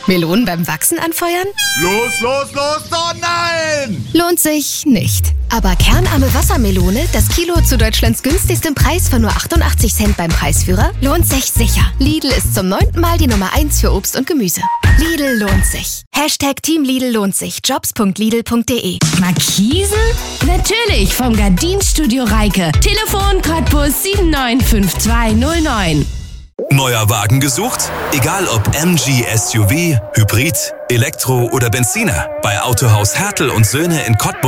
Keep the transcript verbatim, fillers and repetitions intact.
Melonen beim Wachsen anfeuern? Los, los, los, oh nein! Lohnt sich nicht. Aber kernarme Wassermelone, das Kilo zu Deutschlands günstigstem Preis von nur achtundachtzig Cent beim Preisführer, lohnt sich sicher. Lidl ist zum neunten Mal die Nummer eins für Obst und Gemüse. Lidl lohnt sich. Hashtag Team Lidl lohnt sich. jobs punkt lidl punkt de. Markisen? Natürlich, vom Gardinstudio Reike. Telefon Cottbus sieben neun fünf zwei null neun. Neuer Wagen gesucht? Egal ob M G S U V, Hybrid, Elektro oder Benziner. Bei Autohaus Hertel und Söhne in Cottbus